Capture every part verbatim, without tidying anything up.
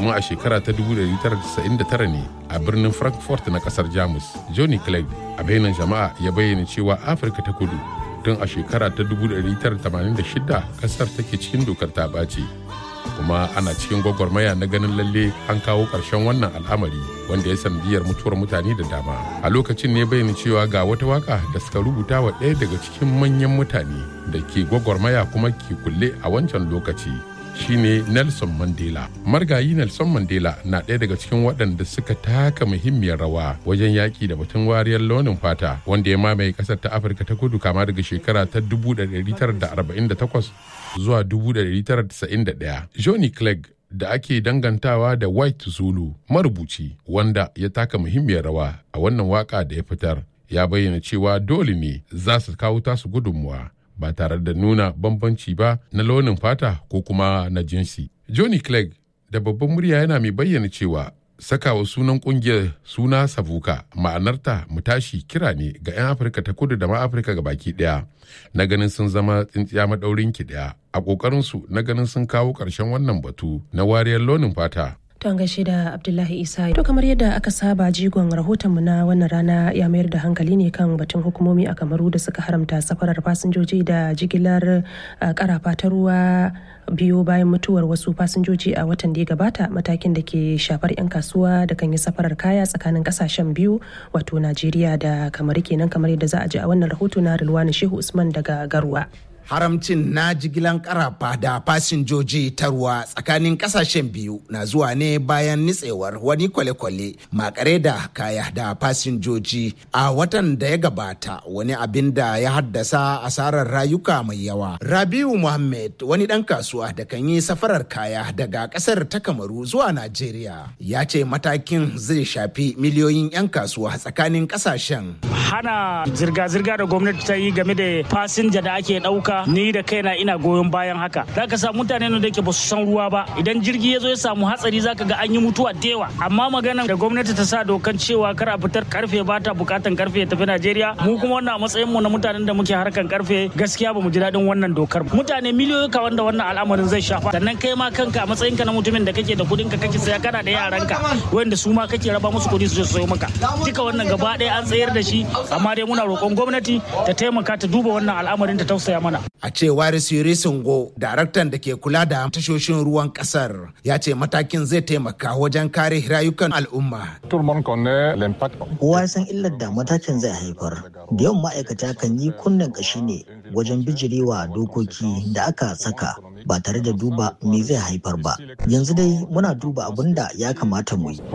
domin a shekara ta dubu ɗari tara da casa'in da tara ne a birnin Frankfurt na kasar Jamus, Johnny Clegg a bainar jama'a ya bayyana cewa Afirka ta Kudu tun a shekara ta dubu ɗari tara da tamanin da shida kasar take cikin dokar ta ɓace. Kuma ana cikin gwagwarmaya na ganin lalle an kawo ƙarshen wannan al'amari wanda ya sanadiyar mutuwar mutane da dama. A lokacin ne bayyana cewa ga wata waka da suka rubuta wa ɗaya daga cikin manyan mutane da ke gwagwarmaya kuma ke kulle a wancan lokaci shine Nelson Mandela. Margayi Nelson Mandela na ɗaya daga cikin waɗanda suka taka muhimmiyar rawa wajen yaƙi da batun wariyar launin fata wanda ya mamaye ƙasar ta Afirka ta Kudu kama daga shekara ta dubu ɗari tara da arba'in da takwas zuwa dubu ɗari tara da casa'in da ɗaya. Johnny Clegg da ake dangantawa da White Zulu, marubuci wanda ya taka muhimmiyar rawa a wannan waka da ya fitar, ya bayyana cewa dole ne za su kawo tasu gudunmuwa ba tare da nuna bambanci ba na launin fata ko kuma na jinsi. Johnny Clegg da babban murya yana mai bayyana cewa sakawa sunan kungiyar suna Savuka ma'anarta mu tashi kira ne ga 'yan Afirka ta Kudu da ma Afirka ga baki daya na ganin sun zama tsintsiya madaurin ki daya a kokarin su na ganin sun kawo karshen wannan batu na wariyar launin fata. To an gaishe da Abdullahi Isa. To kamar yadda aka saba, jigon rahotonmu na wannan rana ya mayar da hankali ne kan batun hukumomi a Kamaru da suka haramta safarar fasinjoji da jigilar karafa ta ruwa biyo bayan mutuwar wasu fasinjoji a watan da ya gabata, matakin da ke shafar 'yan kasuwa da kan yi safarar kaya tsakanin kasashen biyu wato Najeriya da Kamaru kenan, kamar yadda za a ji a wannan rahoto na Rilwani Shehu Usman daga Garwa. Haramcin na jigilan karafa da fasinjoji ta ruwa tsakanin kasashen biyu na zuwa ne bayan nitsewar wani kwale-kwale makare da kaya da fasinjoji a watan da ya gabata, wani abin da ya haddasa asarar rayuka mai yawa. Rabiu Muhammad, wani dan kasuwa da kan yi safarar kaya daga kasar ta Kamaru zuwa Najeriya, ya ce matakin zai shafi miliyoyin 'yan kasuwa tsakanin kasashen. Hana zirga-zirga da gwamnati ta yi game da fasinja da ake ɗauka, ni da kaina ina goyon bayan haka. Zaka samu mutane da ke basu san ruwa ba, idan jirgi ya zo ya samu hatsari zaka ga an yi mutuwa da yawa. Amma magana da gwamnati ta sa dokan cewa kar a fitar karfe ba ta bukatan karfe ya tafi Najeriya, mu kuma wannan a matsayin mu na mutanen da muke harkan karfe gaskiya ba mu ji daɗin wannan dokar. Mutane miliyoyi ka wanda wannan al'amarin zai shafa. Sannan kai ma kanka a matsayinka na mutumin da kake da kuɗin ka kake saya, kana da yaranka wanda su ma kake raba musu kuɗi su je su sayo maka. Duka wannan gaba ɗaya an tsayar da shi, amma dai muna roƙon gwamnati ta taimaka ta duba wannan al'amarin ta tausaya mana. A cewar Siri Sungo, daraktan da ke kula da tashoshin ruwan kasar, ya ce matakin zai taimaka wajen kare rayukan al'umma. Kowa san illar da matakin zai haifar. Da yawan ma'aikata kan yi kunnen kashi ne wajen bijirewa dokoki da aka saka ba tare da duba me zai haifar ba. Yanzu dai muna duba abin da ya kamata mu yi.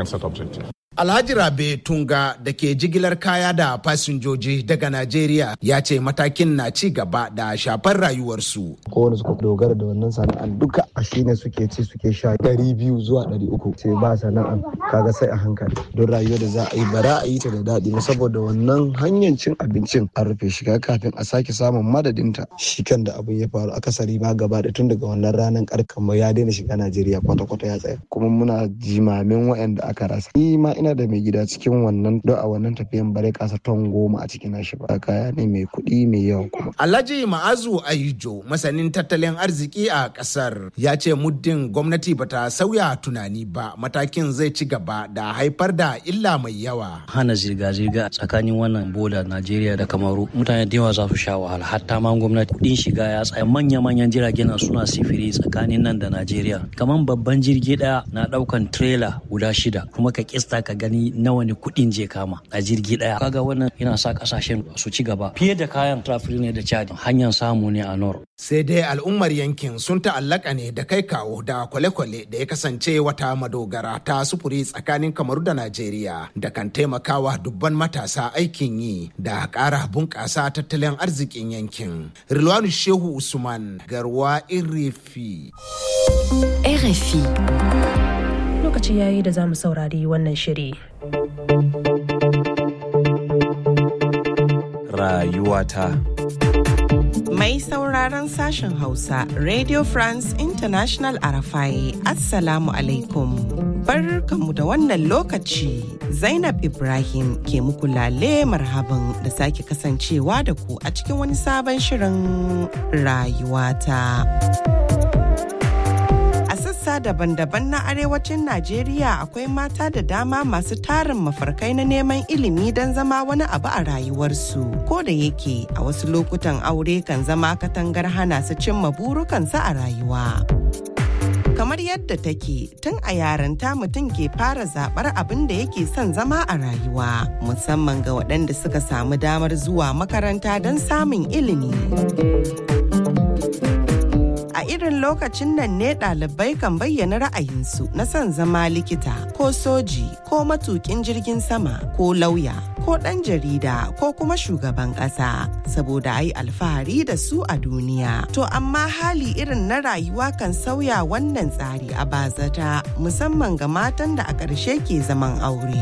Alhaji Rabe Tunga da ke jigilar kaya da fasinjoji daga Najeriya ya ce matakin na ci gaba da shafar rayuwarsu. Kowane suka dogara da wannan sana'an duka a shi ne suke ci suke sha ɗari biyu zuwa ɗari uku. Sai ba sana'an kaga sai a hankali don rayuwar da za a yi bara a yi ta da daɗi ba, saboda wannan hanyar cin abincin an rufe shiga kafin a sake samun madadinta. Shi kan da abin ya faru akasari ma gaba da tun daga wannan ranar karkan ya daina shiga Najeriya kwata-kwata ya tsaya. Kuma muna jimamin waɗanda aka rasa. Ni ma ina da mai gida cikin wannan don a wannan tafiyan bare kasa ton goma a cikin nashi ba, kaya ne mai kuɗi mai yawa kuma. Alhaji Ma'azu Ayijo, masanin tattalin arziki a ƙasar, ya ce muddin gwamnati bata sauya tunani ba, matakin zai ci gaba da haifar da illa mai yawa. Hana zirga-zirga tsakanin wannan boda Najeriya da Kamaru, mutane da yawa za su sha wahala, hatta ma gwamnati. Kuɗin shiga ya tsaya, manya-manyan jiragen nan suna sifiri tsakanin nan da Najeriya. Kamar babban jirgi ɗaya na ɗaukan trailer guda shida, kuma ka kista ka gani nawa ne kuɗin je kama a jirgi ɗaya. Kaga wannan yana sa ƙasashen su ci gaba fiye da kayan traffic ne da Chad, hanyar samu ne a Nor. Sai dai al'ummar yankin sun ta'allaka ne da kai kawo da kwale-kwale da ya kasance wata madogara ta sufuri tsakanin Kamaru da Najeriya da kan taimakawa dubban matasa aikin yi da ƙara bunƙasa tattalin arzikin yankin. Rilwanu Shehu Usman, Garwa, R F I. R F I. Lokaci yayi da za mu saurari wannan shiri. Rayuwata. Mai sauraron sashen Hausa, Radio France International Arafai, Assalamu alaikum. Barkanmu da wannan lokaci. Zainab Ibrahim ke muku lale marhaban da sake kasancewa da ku a cikin wani sabon shirin Rayuwata. sassa daban-daban na arewacin Najeriya akwai mata da dama masu tarin mafarkai na neman ilimi don zama wani abu a rayuwarsu. Ko da yake a wasu lokutan aure kan zama katangar hana su cimma burukansu a rayuwa. Kamar yadda take tun a yaranta mutum ke fara zaɓar abin da yake son zama a rayuwa, musamman ga waɗanda suka samu damar zuwa makaranta don samun ilimi. A irin lokacin nan ne ɗalibai kan bayyana ra'ayinsu na son zama likita ko soji ko matukin jirgin sama ko lauya ko ɗan jarida ko kuma shugaban ƙasa saboda ai alfahari da su a duniya. To amma hali irin na rayuwa kan sauya wannan tsari a bazata musamman ga matan da a ƙarshe ke zaman aure.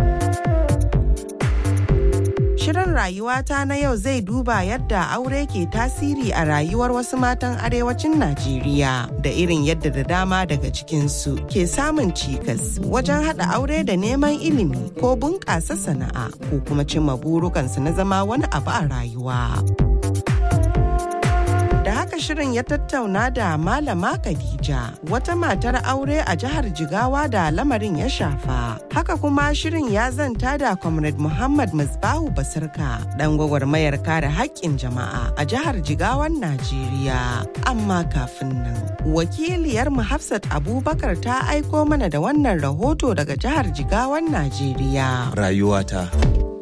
Shirin rayuwata na yau zai duba yadda aure ke tasiri a rayuwar wasu matan arewacin Najeriya da irin yadda da dama daga cikinsu ke samun cikas wajen haɗa aure da neman ilimi ko bunƙasa sana'a ko kuma cimma burukansu na zama wani abu a rayuwa. Da haka shirin ya tattauna da Malama Khadija, wata matar aure a jihar Jigawa da lamarin ya shafa. Haka kuma shirin ya zanta da Comrade Muhammad Musbahu Basirka, dan gwagwarmayar kare haƙƙin jama'a a jihar Jigawan Najeriya. Amma kafin nan, wakiliyar mu Hafsat Abubakar ta aiko mana da wannan rahoto daga jihar Jigawan Najeriya. Rayuwata.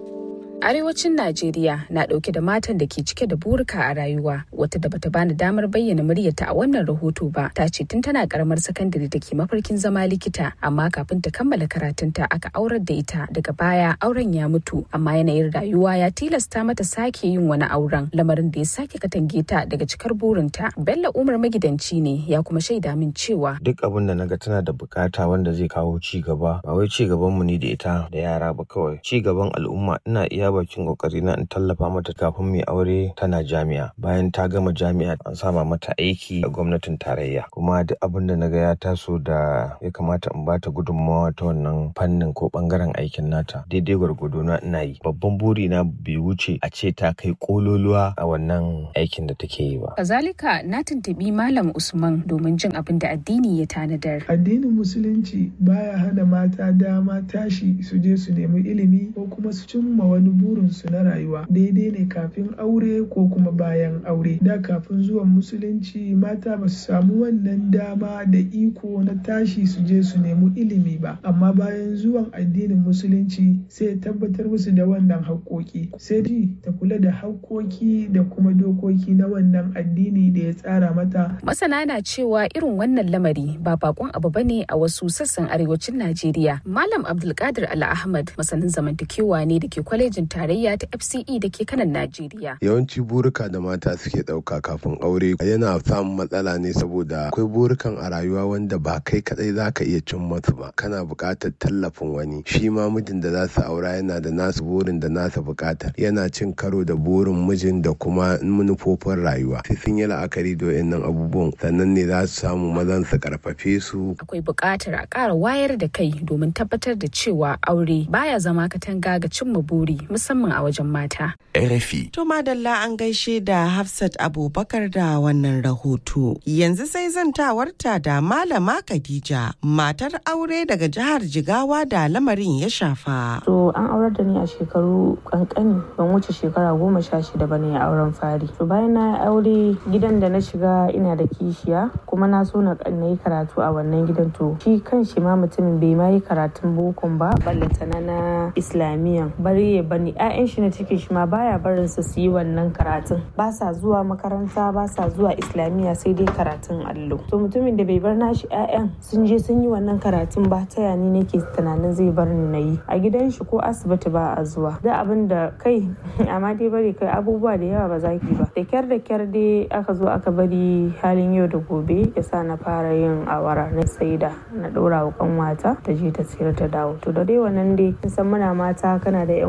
Arewacin Najeriya na ɗauke da matan da ke cike da burika a rayuwa. Wata da bata bani damar bayyana muryarta a wannan rahoto ba, ta ce tun tana karamar sakandare da ke mafarkin zama likita, amma kafin ta kammala karatunta aka aurar da ita. Daga baya auren ya mutu, amma yanayin rayuwa ya tilasta mata sake yin wani auren, lamarin da ya sake katange ta daga cikar burinta. Bello Umar magidanci ne, ya kuma shaida min cewa duk abin da naga tana da bukata wanda zai kawo ci gaba, ba wai ci gaban mu ne da ita da yara ba kawai, ci gaban al'umma. Ina iya bakin kokari na in tallafa mata kafin mai aure tana jami'a. Bayan ta gama jami'a an sama mata aiki a gwamnatin tarayya. Kuma duk abin da naga ya taso da ya kamata in bata gudunmawa ta wannan fannin ko bangaren aikin nata, daidai gwargwado na ina yi. Babban buri na bai wuce a ce ta kai kololuwa a wannan aikin da take yi ba. Kazalika na tuntubi Malam Usman domin jin abin da addini ya tanadar. Addinin musulunci baya hana mata dama tashi su je su nemi ilimi ko kuma su cimma wani burinsu na rayuwa, daidai ne kafin aure ko kuma bayan aure. Da kafin zuwan musulunci mata ba su samu wannan dama da iko na tashi su je su nemi ilimi ba, amma bayan zuwan addinin musulunci sai tabbatar musu da wannan haƙƙoƙi, sai ji ta kula da haƙƙoƙi da kuma dokoki na wannan addini da ya tsara mata. Masana na cewa irin wannan lamari ba bakon abu bane a wasu sassan arewacin Najeriya. Malam Abdulkadir Ala Ahmad, masanin zamantakewa ne da ke kwalejin tarayya ta F C E da ke kanan Najeriya. Yawanci burika da mata suke ɗauka kafin aure yana samun matsala ne saboda akwai burikan a rayuwa wanda ba kai kadai za ka iya cin masu ba. Kana buƙatar tallafin wani. Shi ma mijin da za su aura yana da nasu burin da nasa buƙatar. Yana cin karo da burin mijin da kuma manufofin rayuwa. Sai sun yi la'akari da wayannan abubuwan sannan ne za su samu mazan su karfafe su. Akwai buƙatar a ƙara wayar da kai domin tabbatar da cewa aure baya zama katanga ga cimma buri, musamman a wajen mata. R F I. To madalla an gaishe da Hafsat Abubakar da wannan rahoto. Yanzu sai zantawarta da Malama Khadija, matar aure daga jihar Jigawa da lamarin ya shafa. To an aurar da ni a shekaru kankani, ban wuce shekara goma sha shida ba ne a auren fari. To bayan na aure gidan da na shiga ina da kishiya, kuma na so na yi karatu a wannan gidan. To shi kan shi ma mutumin bai ma yi karatun bokon ba, ballantana na islamiyan. Bari ya bani 'ya'yan shi na cikin shi ma baya barin su su yi wannan karatun, ba sa zuwa makaranta, ba sa zuwa islamiyya, sai dai karatun allo. To mutumin da bai bar nashi 'ya'yan sun je sun yi wannan karatun ba, ta yani nake tunanin zai bar ni na yi. A gidan shi ko asibiti ba a zuwa, da abin da kai amma dai bari kai abubuwa da yawa ba za ki ba. Da kyar da kyar dai aka zo aka bari halin yau da gobe ya sa na fara yin awara na saida, na ɗora wa kanwata ta je ta sayar ta dawo. To da dai wannan dai kin san muna mata, kana da 'yan uwa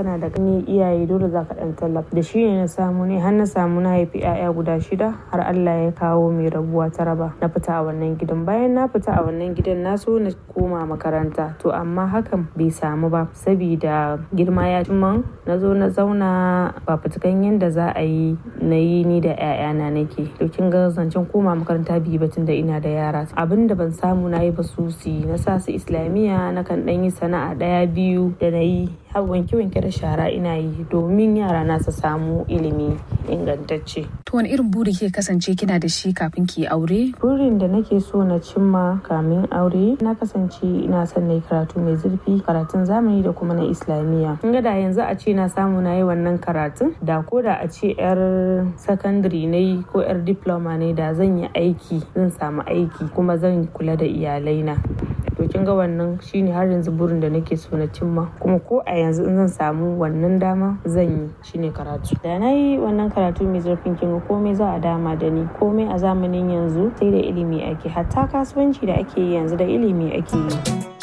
kana da ganye iyaye dole za ka ɗan tallafa. Da shi ne na samu ne har na samu na haifi 'ya'ya guda shida har Allah ya kawo mai rabuwa ta raba na fita a wannan gidan. Bayan na fita a wannan gidan na so na koma makaranta to amma hakan bai samu ba saboda girma ya cimma na zo na zauna ba fitikan yadda za a yi na yi ni da 'ya'yana nake. To kin ga zancen koma makaranta biyu batun da ina da yara abin da ban samu na yi ba susi na sa su islamiyya na kan ɗan yi sana'a ɗaya biyu da na yi har wanke-wanke da shara ina yi domin yara na su samu ilimi ingantacce. To wani irin buri ke kasance kina da shi kafin ki aure? Burin da nake so na cimma kamin aure na kasance ina son na yi karatu mai zurfi, karatun zamani da kuma na islamiyya. Kin ga da yanzu a ce na samu na yi wannan karatun da ko da a ce yar sakandare na yi ko yar diploma ne da zan yi aiki zan samu aiki kuma zan kula da iyalaina. To kin ga wannan shine har yanzu burin da nake so na cimma kuma ko a yanzu in zan samu wannan dama zan yi shine karatu. Da na yi wannan karatu mai zurfin kin ga komai za a dama da ni, komai a zamanin yanzu sai da ilimi ake, hatta kasuwanci da ake yi yanzu da ilimi ake yi.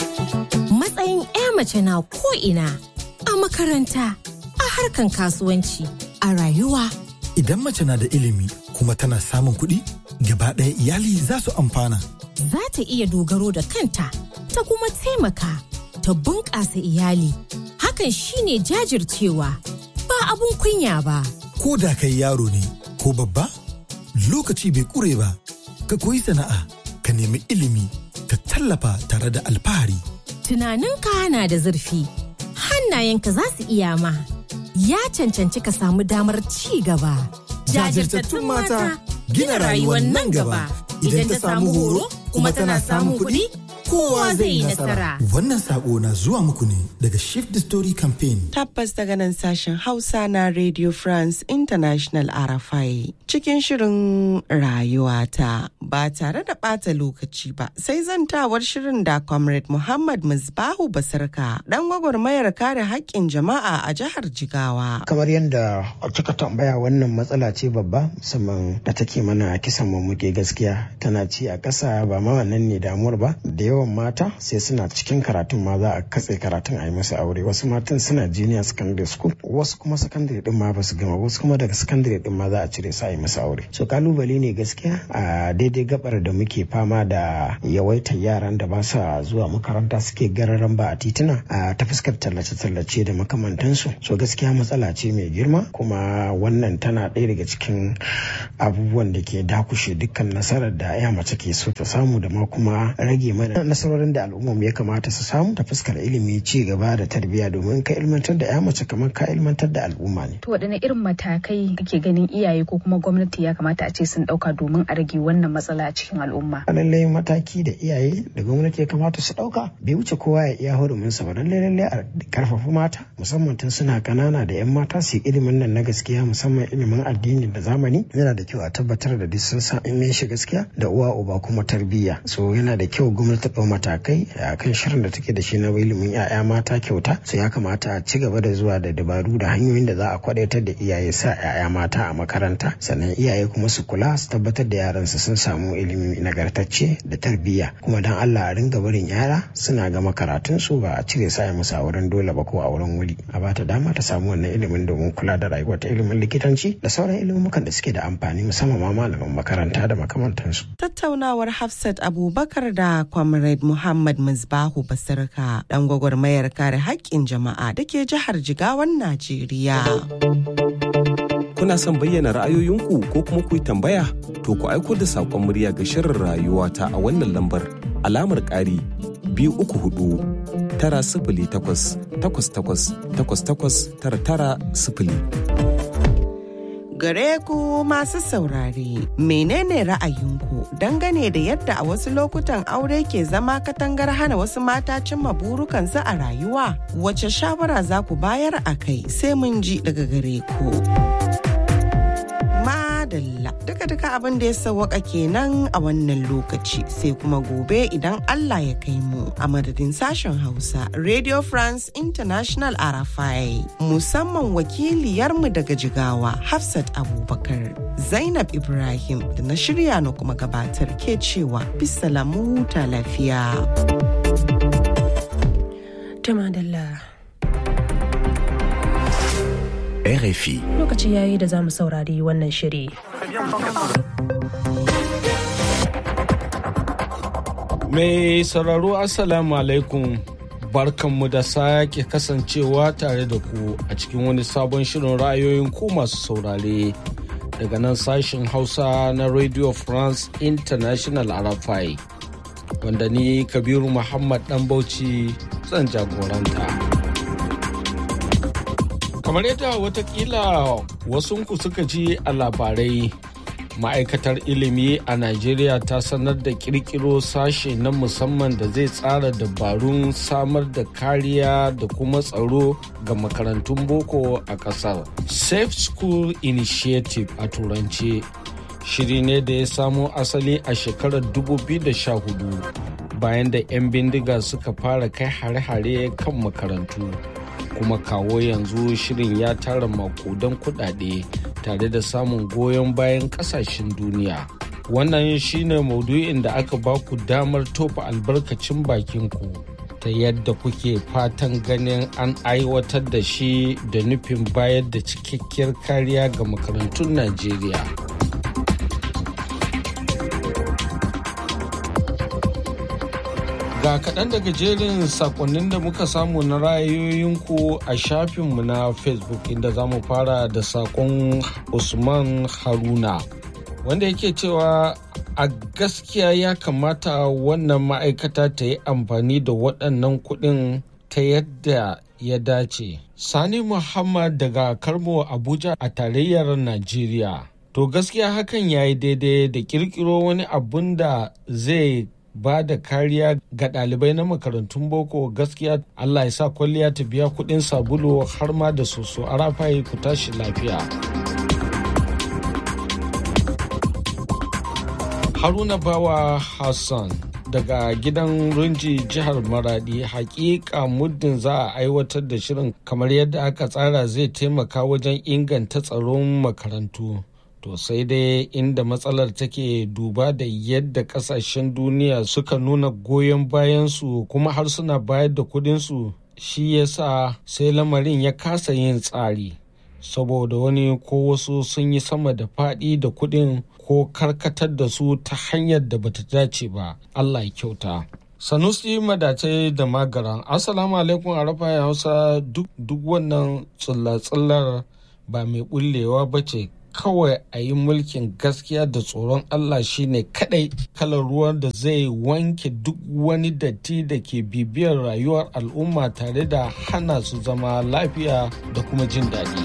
Matsayin 'ya mace na ko ina, a makaranta, a harkan kasuwanci, a rayuwa. Idan mace na da ilimi kuma tana samun kuɗi, gaba ɗaya iyali za su amfana. Za ta iya dogaro da kanta, ta kuma taimaka, ta bunƙasa iyali. Hakan shine jajircewa, ba abun kunya ba. Ko da kai yaro ne ko babba, lokaci bai ƙure ba. Ka koyi sana'a, ka nemi ilimi, ka tallafa tare da alfahari. Tunaninka na da zurfi, hannayenka za su iya ma. Ya cancanci ka samu damar ci gaba. Jajirtattun mata gina rayuwar nan gaba. Idan ta samu horo kuma tana samun kuɗi, kowa zai yi nasara. Wannan sako na zuwa muku ne daga Shift the Story Campaign. Tabbas daga nan sashen Hausa na Radio France International R F I. Cikin shirin rayuwata ba tare da ɓata lokaci ba sai zantawar shirin da Comrade Muhammad Musbahu Basarka dan gwagwarmayar kare haƙƙin jama'a a jihar Jigawa. Kamar yadda kika tambaya wannan matsala ce babba musamman da take mana kisan muke gaskiya tana ci a ƙasa ba ma wannan ne damuwar ba da yawan mata sai suna cikin karatun ma za a katse karatun a yi musu aure wasu matan suna junior secondary school wasu kuma secondary din ma ba su gama wasu kuma daga secondary din ma za a cire su a yi musu aure so kalubale ne gaskiya a daidai gabar da muke fama da yawaitar yaran da ba sa zuwa makaranta suke gararan ba a tituna a ta fuskar tallace-tallace da makamantansu so gaskiya matsala ce mai girma kuma wannan tana ɗaya daga cikin abubuwan da ke dakushe dukkan nasarar da ya mace ke so ta samu da ma kuma rage mana nasarorin da al'umma ya kamata su samu ta fuskar ilimi ci gaba da tarbiyya domin ka ilmantar da ya mace kamar ka ilmantar da al'umma ne. To waɗanne irin matakai kake ganin iyaye ko kuma gwamnati ya kamata a ce sun ɗauka domin a rage wannan matsala a cikin al'umma? Lallai mataki da iyaye da gwamnati ya kamata su ɗauka bai wuce kowa ya iya hurumin sa ba lallai lallai a karfafa mata musamman tun suna kanana da yan mata su ilimin nan na gaskiya musamman ilimin addini da zamani yana da kyau a tabbatar da duk sun san in shi gaskiya da uwa uba kuma tarbiyya so yana da kyau gwamnati ta ɗau matakai a kan shirin da take da shi na ilimin 'ya'ya mata kyauta so ya kamata a ci gaba da zuwa da dabaru da hanyoyin da za a kwadaitar da iyaye sa 'ya'ya mata a makaranta sannan iyaye kuma su kula su tabbatar da yaransu sun samu ilimi nagartacce da tarbiyya kuma dan Allah a ringa barin yara suna gama karatun su ba a cire sa musu a wurin dole ba ko a wurin wuri a bata dama ta samu wannan ilimin domin kula da rayuwar ta ilimin likitanci da sauran ilimukan da suke da amfani musamman ma malaman makaranta da makamantansu. Tattaunawar Hafsat Abubakar da Comrade Muhammad Musbahu Basarka dan gwagwarmayar kare haƙƙin jama'a da ke jihar Jigawan Najeriya. Kuna son bayyana ra'ayoyinku ko kuma ku yi tambaya? To ku aiko da saƙon murya ga shirin rayuwata a wannan lambar alamar ƙari biyu uku hudu tara sifili takwas takwas takwas takwas takwas tara tara sifili. Gare ku masu saurare, menene ra'ayinku dangane da yadda a wasu lokutan aure ke zama katangar hana wasu mata cimma burukansu a rayuwa? Wace shawara za ku bayar a kai sai mun ji daga gare ku. Madalla, duka-duka abin da ya sawwaka kenan a wannan lokaci sai kuma gobe idan Allah ya kai mu a madadin sashen Hausa Radio France International R F I musamman wakiliyarmu daga Jigawa Hafsat Abubakar Zainab Ibrahim da na shirya na kuma gabatar ke cewa bisalamu ta lafiya. 'Madalla. R F I. Lokaci yayi da za mu saurari wannan shiri. Mai sauraro Assalamu alaikum, barkanmu da sake kasancewa tare da ku a cikin wani sabon shirin ra'ayoyin ku masu saurare daga nan sashen Hausa na Radio France International R F I, wanda ni Kabiru Muhammad Dan Bauchi zan jagoranta. Kamar yadda watakila wasunku suka ji a labarai, ma'aikatar ilimi a Najeriya ta sanar da kirkiro sashe na musamman da zai tsara dabarun samar da kariya da kuma tsaro ga makarantun boko a ƙasar. Safe School Initiative a turance shiri ne da ya samo asali a shekarar dubu biyu da sha hudu bayan da 'yan bindiga suka fara kai hare-hare kan makarantu. Kuma kawo yanzu shirin ya tara makudan kudade tare da samun goyon bayan kasashen duniya. Wannan shine maudu'in da aka ba ku damar tofa albarkacin bakinku ta yadda kuke fatan ganin an aiwatar da shi da nufin bayar da cikakkiyar kariya ga makarantun Najeriya. Ga kaɗan daga jerin sakonnin da muka samu na ra'ayoyinku a shafinmu na Facebook, inda za mu fara da sakon Usman Haruna wanda yake cewa a gaskiya ya kamata wannan ma'aikata ta yi amfani da waɗannan kuɗin ta yadda ya dace. Sani Muhammad daga Karmo Abuja a tarayyar Najeriya. To gaskiya hakan ya yi daidai da ƙirƙiro wani abun da zai ba da kariya ga ɗalibai na makarantun boko. Gaskiya Allah ya sa kwalliya ta biya kuɗin sabulu har ma da soso. A rafaye ku tashi lafiya. Haruna Bawa Hassan daga gidan Runji jihar Maradi, hakika muddin za a aiwatar da shirin kamar yadda aka tsara zai taimaka wajen inganta tsaron makarantu. To sai dai inda matsalar take duba da yadda kasashen duniya suka nuna goyon bayansu kuma har suna bayar da kudinsu, shi yasa sai lamarin ya kasa yin tsari. Saboda wani ko wasu sun yi sama da faɗi da kudin ko karkatar da su ta hanyar da bata dace ba. Allah ya kyauta. Sanusi Madatai da Magaran. Assalamu alaikum a rafa Hausa. Duk duk wannan tsullar ba mai bullewa ba ce. Kawai a yi mulkin gaskiya da tsoron Allah shine kadai kalar ruwan da zai wanke duk wani datti da ke bibiyar rayuwar al'umma tare da hana su zama lafiya da kuma jin daɗi.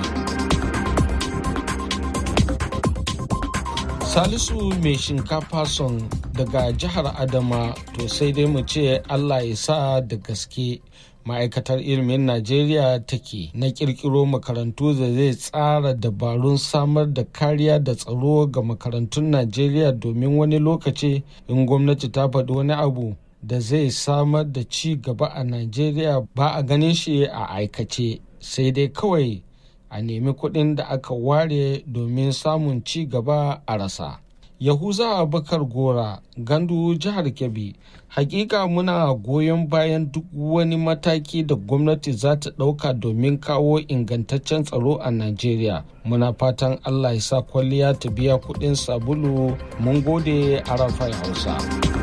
Salisu mai shinkafa son daga jihar Adama. To sai dai mu ce Allah ya sa da gaske ma'aikatar ilimin Najeriya take na kirkiro makarantu da zai tsara dabarun samar da kariya da tsaro ga makarantun Najeriya, domin wani lokaci in gwamnati ta faɗi wani abu da zai samar da ci gaba a Najeriya ba a ganin shi a aikace, sai dai kawai a nemi kuɗin da aka ware domin samun ci gaba a rasa. Yahuza Abubakar Gora, Gandu, jihar Kebbi. Hakika muna goyon bayan duk wani mataki da gwamnati za ta ɗauka domin kawo ingantaccen tsaro a Najeriya. Muna fatan Allah ya sa kwalliya ta biya kuɗin sabulu. Mun gode a Rafai Hausa.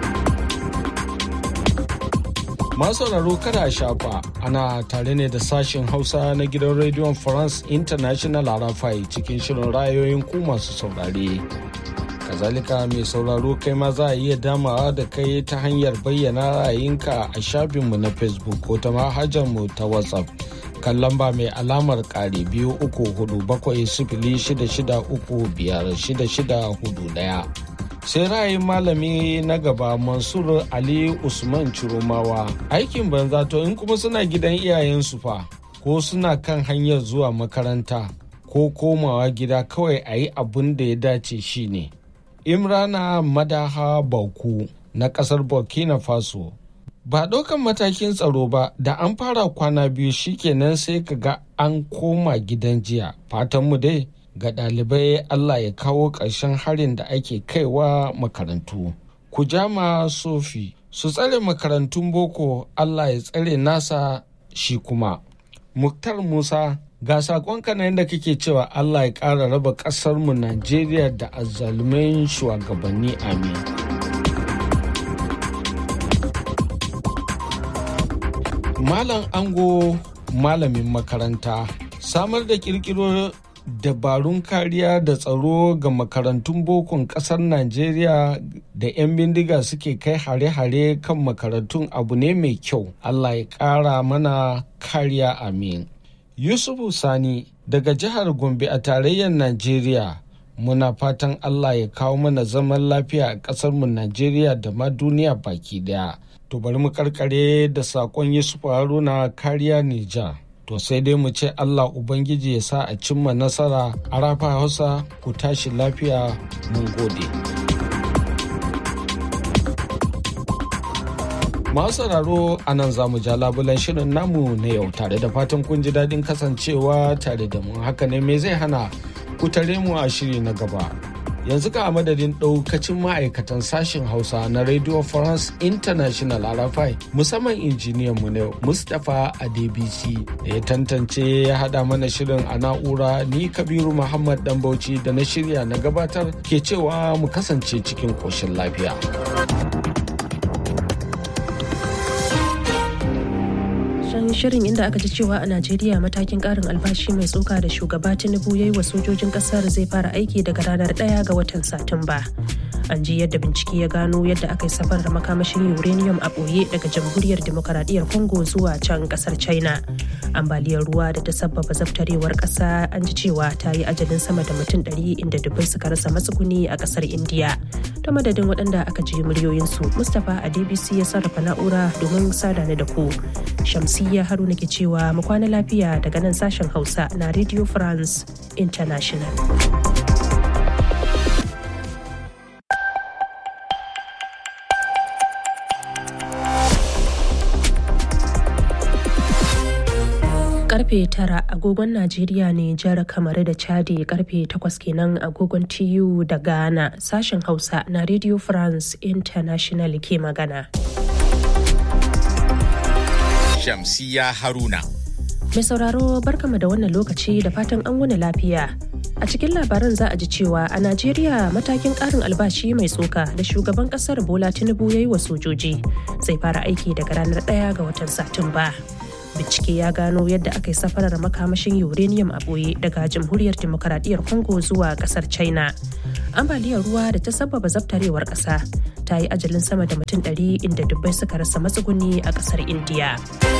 Masu sauraro kada a shafa, ana tare ne da sashen Hausa na gidan rediyon France International a Rafai cikin shirin ra'ayoyin ku masu saurare. Kazalika mai sauraro kai ma za a iya damawa da kai ta hanyar bayyana ra'ayinka a shafinmu na Facebook ko ta manhajarmu ta WhatsApp kan lamba mai alamar ƙari biyu uku hudu bakwai sifili shida shida uku biyar shida shida hudu ɗaya. Sai ra'ayin malami na gaba Mansur Ali Usman Ciromawa. Aikin banza to in kuma suna gidan iyayensu fa, ko suna kan hanyar zuwa makaranta ko komawa gida, kawai a yi abin da ya dace shine. Imrana Madaha Bauku na ƙasar Burkina Faso. Ba ɗaukan matakin tsaro ba, da an fara kwana biyu shikenan sai ka ga an koma gidan jiya. Fatanmu dai ga ɗalibai Allah ya kawo ƙarshen harin da ake kaiwa makarantu. Kujama Sofi, su tsare makarantun boko, Allah ya tsare nasa shi kuma. Muktar Musa Ga sakonka na yadda kake cewa Allah ya ƙara raba ƙasarmu Najeriya da azzalumin shugabanni amin. Malam Ango malamin makaranta samar da ƙirƙiro dabarun kariya da tsaro ga makarantun bokon ƙasar Najeriya da 'yan bindiga suke kai hare-hare kan makarantun abu ne mai kyau. Allah ya ƙara mana kariya amin. Yusufu Sani daga jihar Gombe a tarayyar Najeriya muna fatan Allah ya kawo mana zaman lafiya a ƙasarmu Najeriya da ma duniya baki daya. To bari mu karkare da saƙon Yusufu Haruna kariya Nijar. To sai dai mu ce Allah Ubangiji ya sa a cimma nasara a Rafa Hausa ku tashi lafiya mun gode. Masu sauraro a nan za mu ja labulan shirin namu na yau tare da fatan kun ji daɗin kasancewa tare da mu haka ne me zai hana ku tare mu a shiri na gaba. Yanzu ka a madadin ɗaukacin ma'aikatan sashen Hausa na Radio France International R F I musamman injiniyan mu ne Mustapha Adebisi da ya tantance ya haɗa mana shirin a na'ura ni Kabiru Muhammad Dambauci da na shirya na gabatar ke cewa mu kasance cikin ƙoshin lafiya. Shirin inda aka ji cewa a Najeriya matakin karin albashi mai tsoka da shugaba Tinubu ya yi wa sojojin kasar zai fara aiki daga ranar ɗaya ga watan Satumba. An ji yadda bincike ya gano yadda aka yi safarar makamashin uranium a ɓoye daga jamhuriyar demokaradiyyar Congo zuwa can kasar China. Ambaliyar ruwa da ta sabbaba zaftarewar ƙasa an ji cewa ta yi ajalin sama da mutum ɗari inda dubbai suka rasa matsuguni a ƙasar Indiya. Ta madadin waɗanda aka ji muryoyinsu, Mustapha Adebisi ya sarrafa na'ura domin sada ni da ku. Shamsiyya Haruna ke cewa mu kwana lafiya daga nan sashen Hausa na Radio France International. Karfe tara agogon Najeriya ne jihar Kamaru da Chadi karfe takwas kenan agogon T U da Ghana sashen Hausa na Radio France International ke magana. Shamsiyya Haruna. Mai sauraro barkama da wannan lokaci da fatan an wuni lafiya. A cikin labaran za a ji cewa a Najeriya matakin ƙarin albashi mai tsoka da shugaban ƙasar Bola Tinubu ya yi wa sojoji zai fara aiki daga ranar ɗaya ga watan Satumba. Bincike ya gano yadda aka yi safarar makamashin uranium a ɓoye daga jamhuriyar demokaradiyyar Congo zuwa ƙasar China. Ambaliyar ruwa da ta sabbaba zabtarewar ƙasa ta yi ajalin sama da mutum ɗari inda dubbai suka rasa matsuguni a ƙasar Indiya.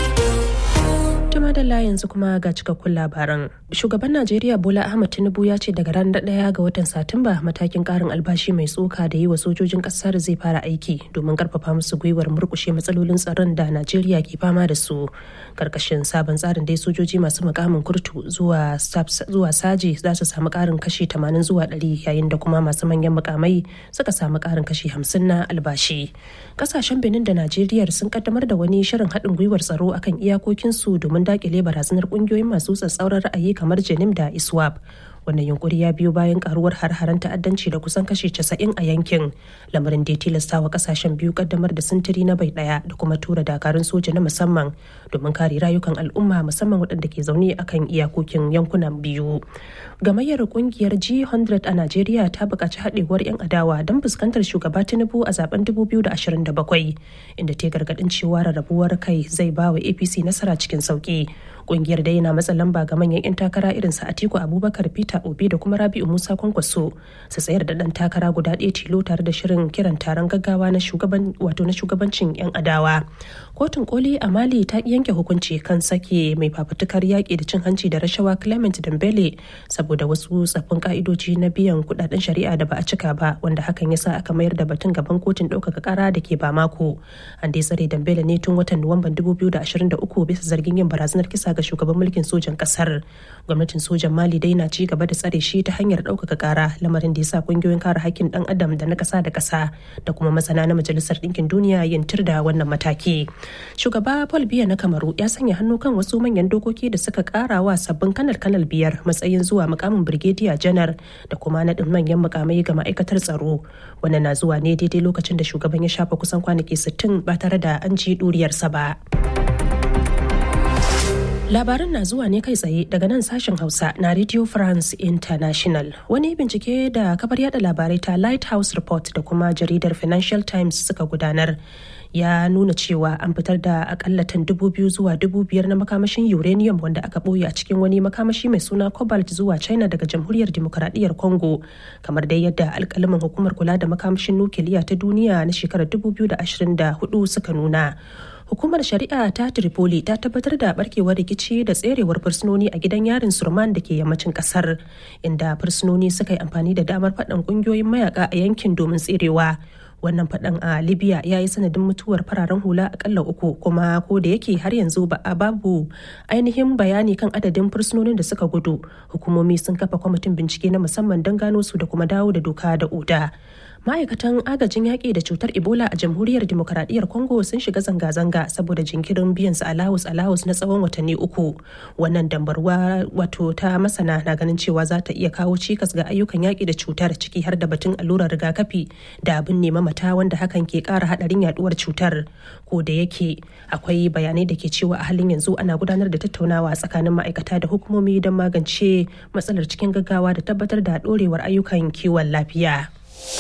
Tumadalla yanzu kuma ga cikakkun labaran. Shugaban Najeriya Bola Ahmed Tinubu ya ce daga ranar ɗaya ga watan Satumba matakin ƙarin albashi mai tsoka da yi wa sojojin ƙasar zai fara aiki domin ƙarfafa musu gwiwar murƙushe matsalolin tsaron da Najeriya ke fama da su. Karkashin sabon tsarin dai sojoji masu mukamin kurtu zuwa zuwa saji za su samu ƙarin kashi tamanin zuwa ɗari yayin da kuma masu manyan mukamai suka samu ƙarin kashi hamsin na albashi. Ƙasashen Benin da Najeriya sun kaddamar da wani shirin haɗin gwiwar tsaro akan iyakokinsu domin dakile barazanar kungiyoyin masu tsatsauran ra'ayi kamar Jenim da Iswap. Wannan yunkuri ya biyo bayan karuwar har-haren ta'addanci da kusan kashi casa'in a yankin, lamarin da ya tilasta wa kasashen biyu kaddamar da sintiri na bai daya da kuma tura dakarun soja na musamman domin kare rayukan al'umma musamman waɗanda ke zaune akan iyakokin yankunan biyu. Gamayyar kungiyar G one hundred a Najeriya ta buƙaci haɗewar 'yan adawa don fuskantar shugaba Tinubu a zaben dubu biyu da ashirin da bakwai, inda ta gargaɗin cewa rarrabuwar kai zai ba wa A P C nasara cikin sauƙi. Kungiyar dai yana matsa lamba ga manyan 'yan takara irin su Atiku Abubakar, Peter Obi da kuma Rabi'u Musa Kwankwaso su tsayar da ɗan takara guda ɗaya tilo tare da shirin kiran taron gaggawa na shugaban wato na shugabancin 'yan adawa. Kotun koli a Mali ta yanke hukunci kan sake mai fafutukar yaƙi da cin hanci da rashawa Clement Dembele saboda wasu tsaffin ka'idoji na biyan kudaden shari'a da ba a cika ba, wanda hakan ya sa aka mayar da batun gaban kotun ɗaukaka ƙara da ke Bamako. An dai tsare Dembele ne tun watan Nuwamban dubu biyu da ashirin da uku bisa zargin yin barazanar kisa ga shugaban mulkin sojan ƙasar. Gwamnatin sojan Mali dai na ci gaba da tsare shi ta hanyar ɗaukaka ƙara, lamarin da ya sa ƙungiyoyin kare haƙƙin ɗan adam da na ƙasa da ƙasa da kuma masana na Majalisar Ɗinkin Duniya yin tir da wannan mataki. Shugaba Paul Biya na Kamaru ya sanya hannu kan wasu manyan dokoki da suka ƙara wa sabbin kanal-kanal biyar matsayin zuwa mukamin Birgediya Janar da kuma naɗin manyan mukamai ga ma'aikatar tsaro. Wannan na zuwa ne daidai lokacin da shugaban ya shafa kusan kwanaki sittin ba tare da an ji ɗuriyarsa ba. Labaran na zuwa ne kai tsaye daga nan sashen Hausa na Radio France International. Wani bincike da kafar yada labarai ta Lighthouse Report da kuma jaridar Financial Times suka gudanar ya nuna cewa an fitar da akalla tan dubu biyu zuwa dubu biyar na makamashin uranium wanda aka ɓoye a cikin wani makamashi mai suna cobalt zuwa China daga Jamhuriyar Dimokuraɗiyyar Congo, kamar dai yadda alƙalamin hukumar kula da makamashin nukiliya ta duniya na shekarar dubu biyu da ashirin da hudu suka nuna. Hukumar shari'a ta Tripoli ta tabbatar da barkewar rikici da tserewar fursunoni a gidan yarin Surman da ke yammacin kasar, inda fursunoni suka yi amfani da damar faɗan ƙungiyoyin mayaka a yankin domin tserewa. Wannan faɗan a Libya ya yi sanadin mutuwar fararen hula akalla uku, kuma ko da yake har yanzu ba a babu ainihin bayani kan adadin fursunonin da suka gudu, hukumomi sun kafa kwamitin bincike na musamman don gano su da kuma dawo da doka da oda. Ma'aikatan agajin yaƙi da cutar Ebola a Jamhuriyar Dimokuraɗiyyar Congo sun shiga zanga-zanga saboda jinkirin biyan su alawus alawus na tsawon watanni uku. Wannan dambarwa wato ta masana na ganin cewa za ta iya kawo cikas ga ayyukan yaƙi da cutar, ciki har da batun allurar rigakafi da abin nema mata wanda hakan ke ƙara haɗarin yaɗuwar cutar. Ko da yake akwai bayanai da ke cewa a halin yanzu ana gudanar da tattaunawa tsakanin ma'aikata da hukumomi don magance matsalar cikin gaggawa da tabbatar da ɗorewar ayyukan kiwon lafiya.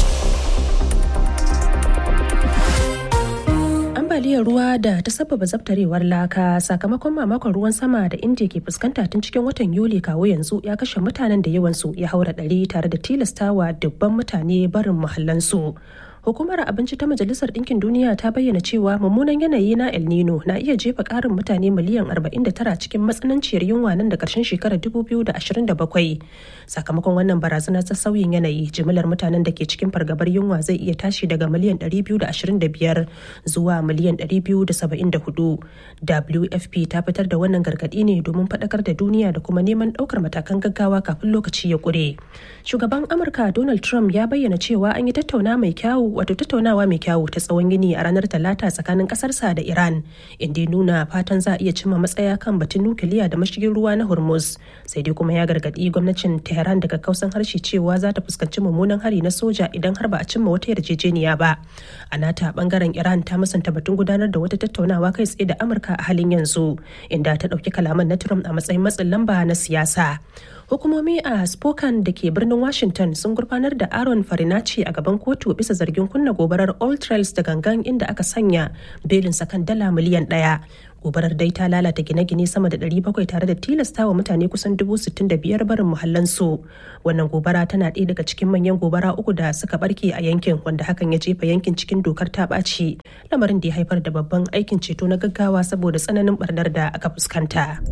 Ambaliyar ruwa da ta sababa zabtarewar laka sakamakon mamakon ruwan sama da India ke fuskanta tun cikin watan Yuli kawo yanzu ya kashe mutanen da yawansu ya haura ɗari tare da tilastawa dubban mutane barin muhallansu. Hukumar Abinci ta Majalisar Ɗinkin Duniya ta bayyana cewa mummunan yanayi na El Nino na iya jefa ƙarin mutane miliyan arba'in da tara cikin matsananciyar yunwa nan da ƙarshen shekarar dubu biyu da ashirin da bakwai. Sakamakon wannan barazana ta sauyin yanayi, jimillar mutanen da ke cikin fargabar yunwa zai iya tashi daga miliyan ɗari biyu da ashirin da biyar zuwa miliyan ɗari biyu da saba'in da hudu. W F P ta fitar da wannan gargaɗi ne domin faɗakar da duniya da kuma neman ɗaukar matakan gaggawa kafin lokaci ya ƙure. Shugaban Amurka Donald Trump ya bayyana cewa an yi tattauna mai kyawu wato tattaunawa mai kyawu ta tsawon yini a ranar talata tsakanin kasarsa da Iran, inda nuna fatan za a iya cimma matsaya kan batun nukiliya da mashigin ruwa na Hormuz. Sai dai kuma ya gargadi gwamnatin Tehran daga kausan harshe cewa za ta fuskanci mummunan hari na soja idan har ba a cimma wata yarjejeniya ba. A nata bangaren Iran ta musanta batun gudanar da wata tattaunawa kai tsaye da Amurka a halin yanzu, inda ta ɗauki kalaman na Trump a matsayin matsin lamba na siyasa. Hukumomi a Spokane da ke birnin Washington sun gurfanar da Aaron Farinacci a gaban kotu bisa zargin kunna gobarar All Trails da gangan, inda aka sanya belinsa kan dala miliyan ɗaya. Gobarar dai ta lalata gine-gine sama da ɗari bakwai tare da tilasta wa mutane kusan dubu sittin da biyar barin muhallansu. Wannan gobara tana ɗaya daga cikin manyan gobara uku da suka barke a yankin, wanda hakan ya jefa yankin cikin dokar ta ɓaci, lamarin da ya haifar da babban aikin ceto na gaggawa saboda tsananin barnar da aka fuskanta.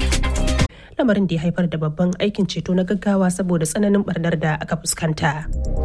lamarin da ya haifar da babban aikin ceto na gaggawa saboda tsananin barnar da aka fuskanta.